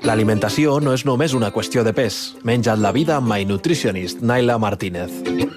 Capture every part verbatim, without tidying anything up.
L'alimentació no és només una qüestió de pes. Menja't la vida amb My Nutritionist, Naila Martínez.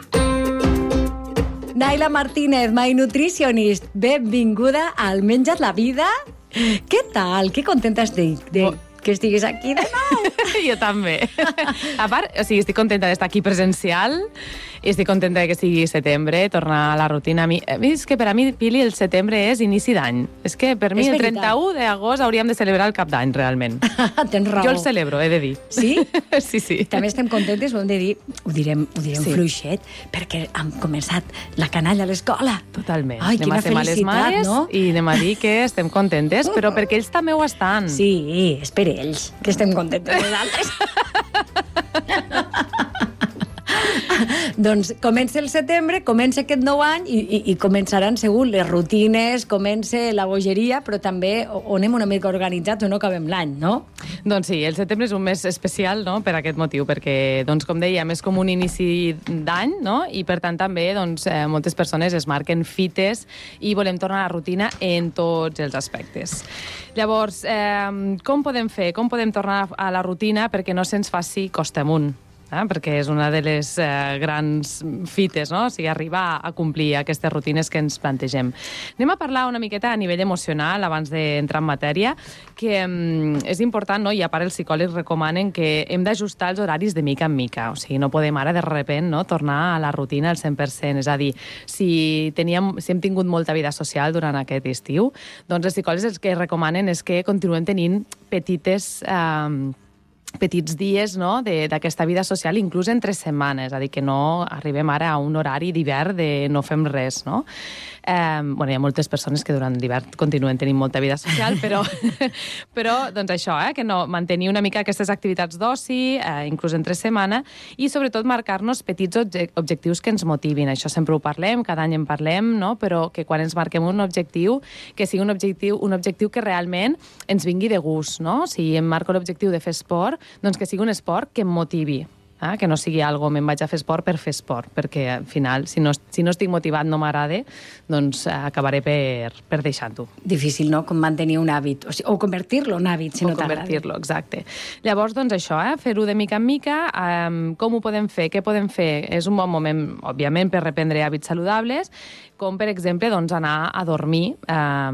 Naila Martínez, My Nutritionist, benvinguda al Menja't la vida. Què tal? Que contenta estic de que estiguis aquí de nou. Jo també. A part, o sigui, estic contenta d'estar aquí presencial i estic contenta que sigui setembre, tornar a la rutina. A mi, és que per a mi, Pili, el setembre és inici d'any. És que per mi el trenta-u d'agost hauríem de celebrar el cap d'any, realment. Tens raó. Jo el celebro, he de dir. Sí? Sí, sí. També estem contentes, ho hem de dir, ho direm, ho direm sí. fluixet, perquè hem començat la canalla a l'escola. Totalment. Ai, anem quina a ser males mares, no? I anem a dir que estem contentes, però perquè ells també ho estan. Sí, és per ells, que estem contentes nosaltres. Doncs comença el setembre, comença aquest nou any i, i, i començaran segur les rutines, comença la bogeria, però també on anem una mica organitzats o no acabem l'any, no? Doncs sí, el setembre és un mes especial, no?, per aquest motiu, perquè, doncs, com dèiem, és com un inici d'any, no?, i per tant també doncs, eh, moltes persones es marquen fites i volem tornar a la rutina en tots els aspectes. Llavors, eh, com podem fer? Com podem tornar a la rutina perquè no se'ns faci costa amunt? Eh? Perquè és una de les eh, grans fites, no? O sigui, arribar a complir aquestes rutines que ens plantegem. Anem a parlar una miqueta a nivell emocional abans d'entrar en matèria, que mm, és important, no? I a part els psicòlegs recomanen que hem d'ajustar els horaris de mica en mica. O sigui, no podem ara de repent, no?, tornar a la rutina al cent per cent. És a dir, si, teníem, si hem tingut molta vida social durant aquest estiu, doncs els psicòlegs el que recomanen és que continuem tenint petites... Eh, petits dies, no?, d'aquesta vida social, inclús entre setmanes, és a dir, que no arribem ara a un horari d'hivern de no fem res, no? Eh, bueno, hi ha moltes persones que durant l'hivern continuen tenint molta vida social, però, però doncs això, eh, que no, mantenir una mica aquestes activitats d'oci, eh, inclús entre setmana, i sobretot marcar-nos petits obje objectius que ens motivin. Això sempre ho parlem, cada any en parlem, no?, però que quan ens marquem un objectiu, que sigui un objectiu, un objectiu que realment ens vingui de gust, no? Si em marco l'objectiu de fer esport, doncs que sigui un esport que em motivi, eh? Que no sigui algo, me'n vaig a fer esport per fer esport, perquè al final, si no, si no estic motivat, no m'agrada, doncs acabaré per, per deixar-ho. Difícil, no?, com mantenir un hàbit, o, sigui, o convertir-lo en hàbit, si o no t'agrada. O convertir-lo, exacte. Llavors, doncs això, eh? Fer-ho de mica en mica, eh? Com ho podem fer? Què podem fer? És un bon moment, òbviament, per reprendre hàbits saludables, com, per exemple, doncs, anar a dormir eh,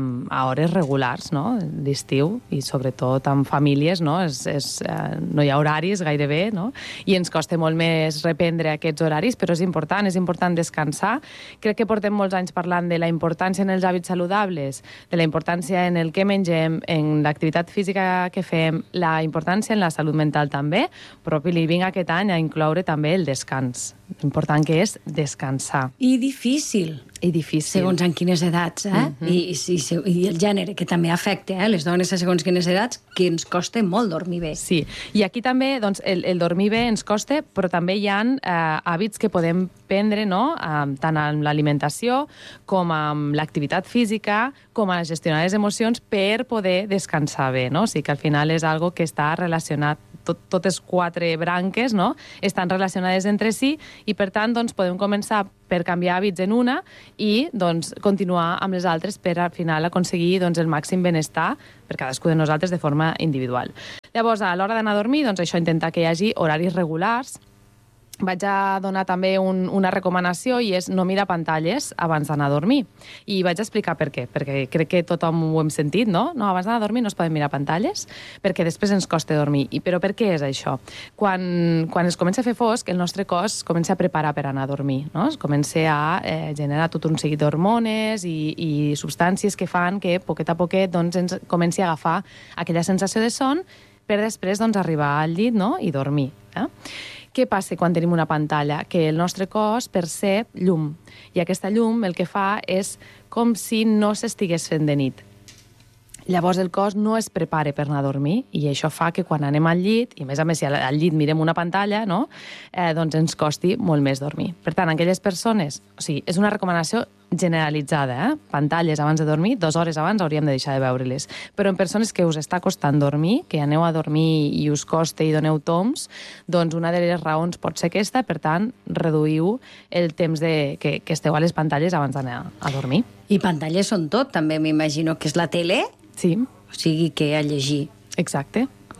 a hores regulars, no?, d'estiu, i sobretot amb famílies, no?, és, és, eh, no hi ha horaris gairebé, no?, i ens costa molt més reprendre aquests horaris, però és important, és important descansar. Crec que portem molts anys parlant de la importància en els hàbits saludables, de la importància en el que mengem, en l'activitat física que fem, la importància en la salut mental també, però li vinc aquest any a incloure també el descans. L'important que és descansar. I difícil. I difícil. Segons en quines edats, eh? Uh-huh. I, i, i el gènere, que també afecta eh? les dones a segons quines edats, que ens costa molt dormir bé. Sí, i aquí també doncs, el, el dormir bé ens costa, però també hi ha eh, hàbits que podem prendre, no?, eh, tant amb l'alimentació com amb l'activitat física, com a gestionar les emocions per poder descansar bé, no? O sigui que al final és algo que està relacionat, tot, totes quatre branques, no?, estan relacionades entre si i, per tant, doncs, podem començar per canviar hàbits en una i doncs, continuar amb les altres per al final aconseguir doncs, el màxim benestar per cadascú de nosaltres de forma individual. Llavors, a l'hora d'anar a dormir, doncs, això intentar que hi hagi horaris regulars. Vaig a donar també un, una recomanació i és no mirar pantalles abans d'anar a dormir. I vaig explicar per què, perquè crec que tothom ho hem sentit, no? No, abans d'anar a dormir no es poden mirar pantalles perquè després ens costa dormir. I, però per què és això? Quan, quan es comença a fer fosc, el nostre cos comença a preparar per anar a dormir, no? Es comença a eh, generar tot un seguit d'hormones i, i substàncies que fan que, poquet a poquet, doncs, ens comenci a agafar aquella sensació de son per després doncs, arribar al llit, no?, i dormir. Eh? Què passa quan tenim una pantalla? Que el nostre cos percep llum, i aquesta llum el que fa és com si no s'estigués fent de nit. Llavors el cos no es prepara per anar a dormir i això fa que quan anem al llit, i a més a més si al llit mirem una pantalla, no? eh, doncs ens costi molt més dormir. Per tant, aquelles persones, o sigui, és una recomanació generalitzada, eh? Pantalles abans de dormir, dues hores abans hauríem de deixar de veure-les. Però en persones que us està costant dormir, que aneu a dormir i us costa i doneu toms, doncs una de les raons pot ser aquesta, per tant, reduïu el temps de, que, que esteu a les pantalles abans d'anar a dormir. I pantalles són tot, també m'imagino que és la tele, sí. O sigui que a llegir. Exacte.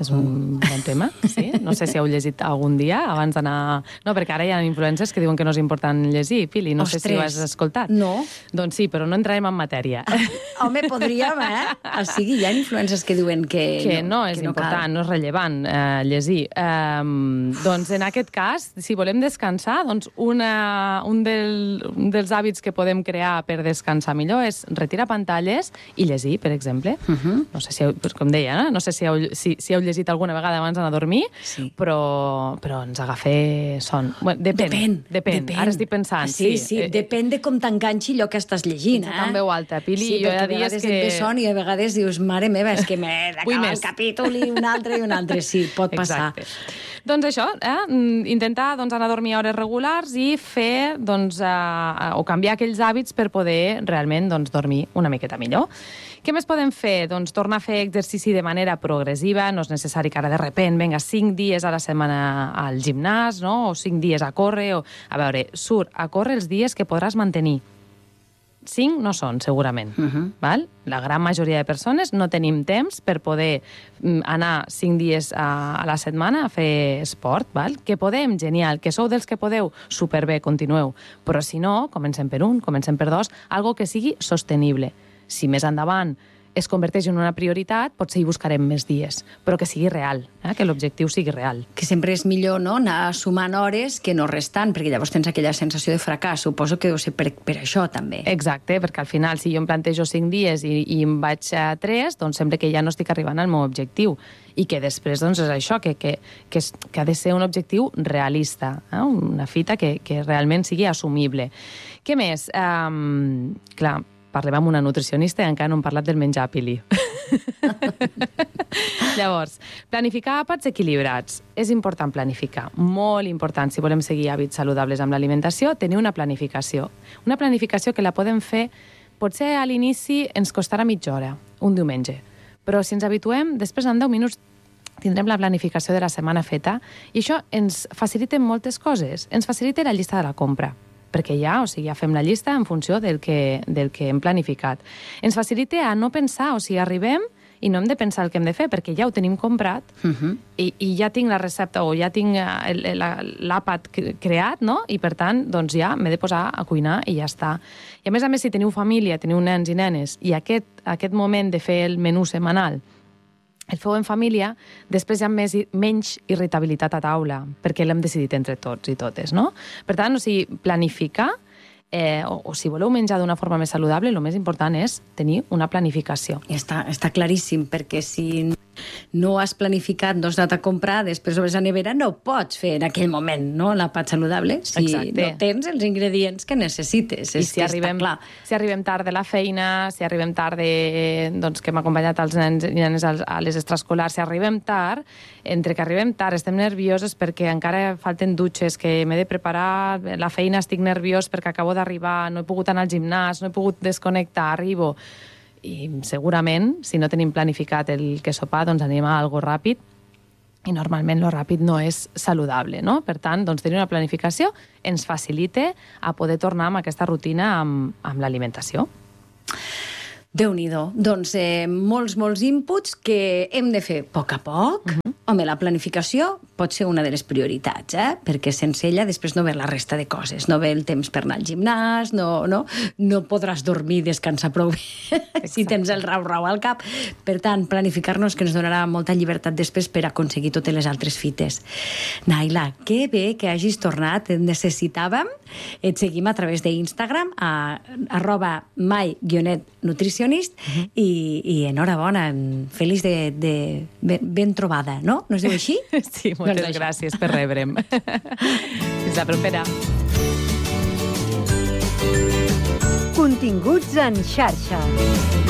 és un bon tema, sí. No sé si heu llegit algun dia abans d'anar... No, perquè ara hi ha influencers que diuen que no és important llegir, Pili, no Ostres, sé si ho has escoltat. No. Doncs sí, però no entrarem en matèria. Home, podríem, eh? O sigui, hi ha influencers que diuen que... Que no, no és que no important, cal. no és rellevant eh, llegir. Eh, doncs en aquest cas, si volem descansar, doncs una, un, del, un dels hàbits que podem crear per descansar millor és retirar pantalles i llegir, per exemple. Uh -huh. No sé si, heu, com deia, no, no sé si heu, si, si heu llegit alguna vegada abans d'anar a dormir, sí. però, però ens agafa son. Bueno, depèn, depèn, depèn. depèn. Ara estic pensant. Sí, sí, sí. Eh, depèn de com t'enganxi allò que estàs llegint. Ets Eh? en veu alta, Pili. Sí, jo perquè ja a vegades que... et ve son i a vegades dius, mare meva, és que m'he Vull d'acabar més. el capítol i un altre i un altre. Sí, pot passar. Exacte. Doncs això, eh? intentar doncs, anar a dormir a hores regulars i fer, doncs, eh, o canviar aquells hàbits per poder realment doncs, dormir una miqueta millor. Què més podem fer? Doncs tornar a fer exercici de manera progressiva, no és necessari que ara de repent venga cinc dies a la setmana al gimnàs, no? O cinc dies a córrer, o... a veure, surt a córrer els dies que podràs mantenir. Cinc no són, segurament. Uh -huh. Val? La gran majoria de persones no tenim temps per poder anar cinc dies a, a la setmana a fer esport, val? Que podem, genial. Que sou dels que podeu, superbé, continueu. Però si no, comencem per un, comencem per dos, algo que sigui sostenible. Si més endavant es converteix en una prioritat, potser hi buscarem més dies, però que sigui real, eh? Que l'objectiu sigui real. Que sempre és millor, no?, anar sumant hores que no restant, perquè llavors tens aquella sensació de fracàs. Suposo que deu ser per, per això, també. Exacte, perquè al final, si jo em plantejo cinc dies i, i em vaig a tres, doncs sembla que ja no estic arribant al meu objectiu. I que després, doncs, és això, que, que, que, és, que ha de ser un objectiu realista, eh? Una fita que, que realment sigui assumible. Què més? Um, clar, parlem amb una nutricionista i encara no hem parlat del menjar, Pili. Llavors, planificar àpats equilibrats. És important planificar, molt important. Si volem seguir hàbits saludables amb l'alimentació, tenir una planificació. Una planificació que la podem fer, potser a l'inici ens costarà mitja hora, un diumenge. Però si ens habituem, després en deu minuts tindrem la planificació de la setmana feta i això ens facilita moltes coses. Ens facilita la llista de la compra, perquè ja, o sigui, ja fem la llista en funció del que, del que hem planificat. Ens facilita a no pensar, o sigui, arribem i no hem de pensar el que hem de fer, perquè ja ho tenim comprat uh-huh. i, i ja tinc la recepta o ja tinc l'àpat creat, no? I per tant, doncs ja m'he de posar a cuinar i ja està. I a més a més, si teniu família, teniu nens i nenes, i aquest, aquest moment de fer el menú setmanal el feu en família, després hi ha més, menys irritabilitat a taula, perquè l'hem decidit entre tots i totes, no? Per tant, o sigui, planificar, eh, o, o si voleu menjar d'una forma més saludable, el més important és tenir una planificació. I està, està claríssim, perquè si no has planificat, no has anat a comprar, després obres a nevera, no pots fer en aquell moment, no?, l'àpat saludable, si Exacte. No tens els ingredients que necessites. I és si que arribem, està clar. si arribem tard de la feina, si arribem tard de, doncs, que hem acompanyat els nens i nenes a les extraescolars, si arribem tard, entre que arribem tard estem nervioses perquè encara falten dutxes, que m'he de preparar la feina, estic nerviós perquè acabo d'arribar, no he pogut anar al gimnàs, no he pogut desconnectar, arribo... I segurament, si no tenim planificat el que sopar, doncs anem a algo ràpid i normalment lo ràpid no és saludable, no? Per tant, doncs tenir una planificació ens facilita a poder tornar amb aquesta rutina amb, amb l'alimentació. Déu-n'hi-do. Doncs eh, molts, molts inputs que hem de fer a poc a poc. Uh-huh. Home, la planificació pot ser una de les prioritats, eh? Perquè sense ella després no ve la resta de coses. No ve el temps per anar al gimnàs, no, no, no podràs dormir i descansar prou bé si tens el rau-rau al cap. Per tant, planificar-nos que ens donarà molta llibertat després per aconseguir totes les altres fites. Naila, que bé que hagis tornat, et necessitàvem. Et seguim a través d'Instagram, a arroba my-nutricionist, uh-huh. i, i enhorabona, feliç de, de ben, ben trobada, no? No es diu així? Sí, moltes doncs gràcies per rebre'm. Fins la propera. Continguts en xarxa.